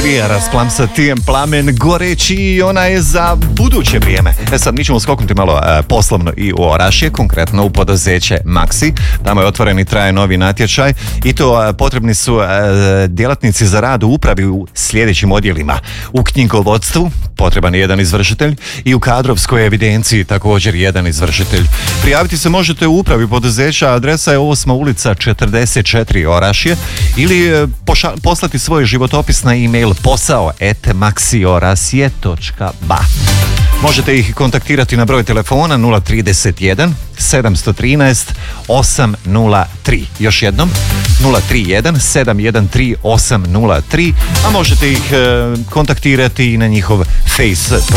industrija rasplamsati plamen goreći i ona je za buduće vrijeme. Sad mi ćemo skoknuti malo poslovno i u Orašje, konkretno u poduzeće Maxi. Tamo je otvoren i traje novi natječaj i to potrebni su djelatnici za rad u upravi u sljedećim odjelima. U knjigovodstvu potreban je jedan izvršitelj i u kadrovskoj evidenciji također jedan izvršitelj. Prijaviti se možete u upravi poduzeća, adresa je 8. ulica 44 Orašje ili poslati svoj životopis na e-mail posao@maxiorasje.ba. Možete ih kontaktirati na broj telefona 031 713 803. Još jednom 031 713 803, a možete ih kontaktirati i na njihov Face